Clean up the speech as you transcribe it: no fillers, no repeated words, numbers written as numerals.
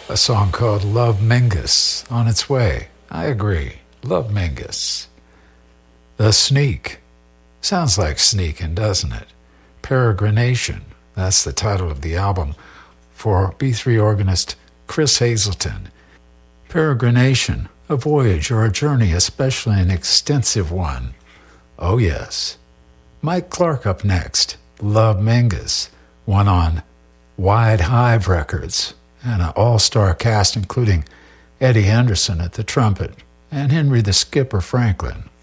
A song called Love Mingus, On Its Way. I agree. Love Mingus. The Sneak. Sounds like sneaking, doesn't it? Peregrination. That's the title of the album for B3 organist Chris Hazelton. Peregrination, a voyage or a journey, especially an extensive one. Oh yes. Mike Clark up next. Love Mingus. One on Wide Hive Records. And an all-star cast including Eddie Henderson at the trumpet and Henry the Skipper Franklin